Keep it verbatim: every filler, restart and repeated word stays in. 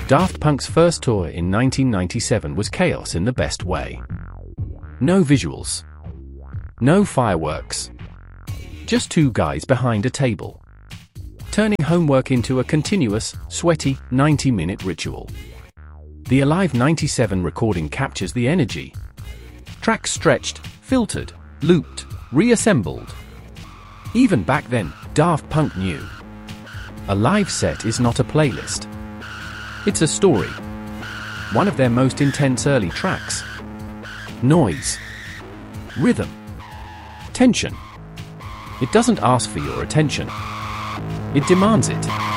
Daft Punk's first tour in nineteen ninety-seven was chaos in the best way. No visuals. No fireworks. Just two guys behind a table, turning homework into a continuous, sweaty, ninety-minute ritual. The Alive ninety-seven recording captures the energy. Tracks stretched, filtered, looped, reassembled. Even back then, Daft Punk knew. A live set is not a playlist. It's a story. One of their most intense early tracks. Noise. Rhythm. Tension. It doesn't ask for your attention. It demands it.